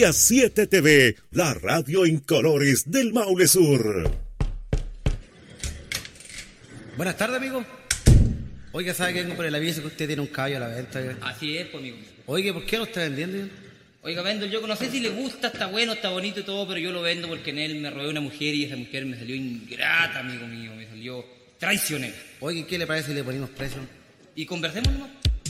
7 TV, la radio en colores del Maule Sur. Buenas tardes, amigo. Oiga, ¿sabe que vengo por el aviso que usted tiene un caballo a la venta? Así es, pues, amigo. Oiga, ¿por qué lo está vendiendo? Oiga, vendo yo, no sé si le gusta, está bueno, está bonito y todo, pero yo lo vendo porque en él me robé una mujer y esa mujer me salió ingrata, amigo mío, me salió traicionera. Oiga, ¿qué le parece si le ponemos precio? Y conversemos nomás.